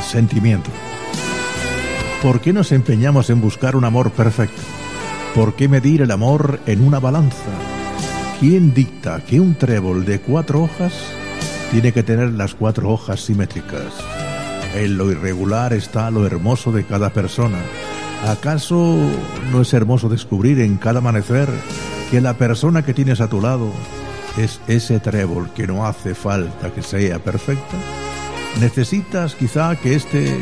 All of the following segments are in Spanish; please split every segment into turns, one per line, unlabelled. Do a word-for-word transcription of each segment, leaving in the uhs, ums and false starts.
sentimiento. ¿Por qué nos empeñamos en buscar un amor perfecto? ¿Por qué medir el amor en una balanza? ¿Quién dicta que un trébol de cuatro hojas tiene que tener las cuatro hojas simétricas? En lo irregular está lo hermoso de cada persona. ¿Acaso no es hermoso descubrir en cada amanecer que la persona que tienes a tu lado es ese trébol que no hace falta que sea perfecta? ¿Necesitas quizá que este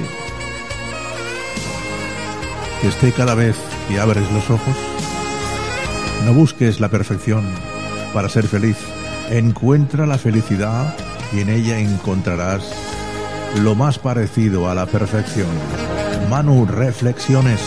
que esté cada vez que abres los ojos? No busques la perfección para ser feliz. Encuentra la felicidad y en ella encontrarás lo más parecido a la perfección. Manu, reflexiones.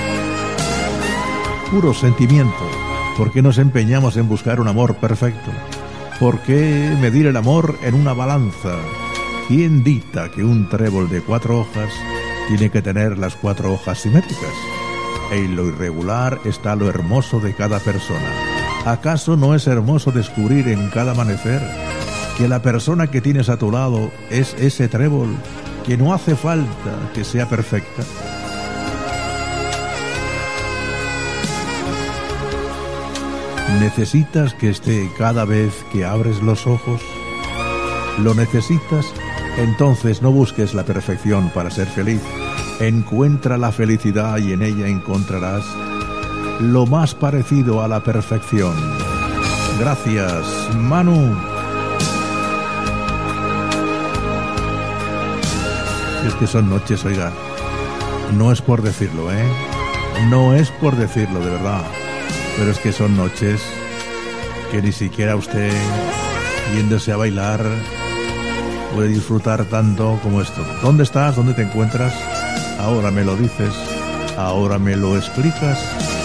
Puro sentimiento. ¿Por qué nos empeñamos en buscar un amor perfecto? ¿Por qué medir el amor en una balanza? ¿Quién dicta que un trébol de cuatro hojas tiene que tener las cuatro hojas simétricas? En lo irregular está lo hermoso de cada persona. ¿Acaso no es hermoso descubrir en cada amanecer que la persona que tienes a tu lado es ese trébol que no hace falta que sea perfecta? ¿Necesitas que esté cada vez que abres los ojos? ¿Lo necesitas? Entonces no busques la perfección para ser feliz. Encuentra la felicidad y en ella encontrarás lo más parecido a la perfección. Gracias, Manu. Es que son noches, oiga. No es por decirlo, ¿eh? No es por decirlo, de verdad. Pero es que son noches que ni siquiera usted, yéndose a bailar, puede disfrutar tanto como esto. ¿Dónde estás? ¿Dónde te encuentras? Ahora me lo dices. Ahora me lo explicas.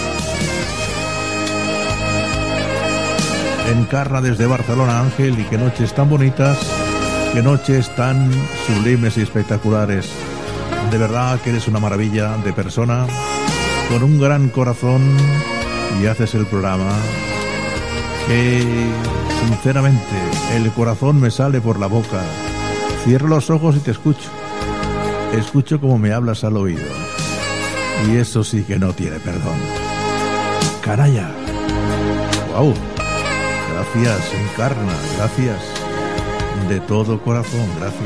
Encarna desde Barcelona, Ángel, y qué noches tan bonitas, qué noches tan sublimes y espectaculares. De verdad que eres una maravilla de persona, con un gran corazón, y haces el programa que, sinceramente, el corazón me sale por la boca. Cierro los ojos y te escucho. Escucho como me hablas al oído. Y eso sí que no tiene perdón. Canalla. Wow. Gracias, Encarna. Gracias. De todo corazón. Gracias.